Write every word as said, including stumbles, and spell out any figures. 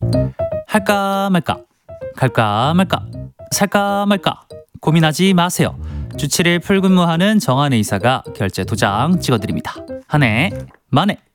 할까 말까, 갈까 말까, 살까 말까 고민하지 마세요. 주 칠 일 풀근무하는 정한혜 이사가 결제 도장 찍어드립니다. 한 해 만에